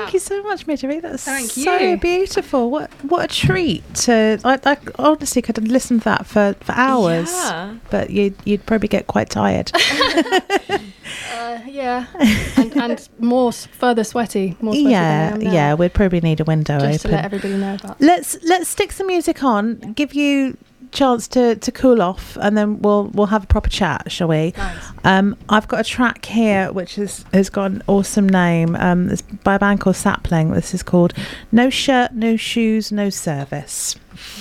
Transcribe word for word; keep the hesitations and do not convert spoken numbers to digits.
Thank you so much, Midgery. That's Thank so you. beautiful. What what a treat to. I, I honestly could listen to that for, for hours, Yeah. but you'd you'd probably get quite tired. Uh, yeah, and, and more s- further sweaty. More sweaty yeah, than I am now, yeah. We'd probably need a window just to open. let everybody know that. Let's let's stick some music on. Give you chance to to cool off, and then we'll we'll have a proper chat, shall we? Nice. Um, I've got a track here which is, has got an awesome name. Um, it's by a band called Sapling. This is called No Shirt, No Shoes, No Service.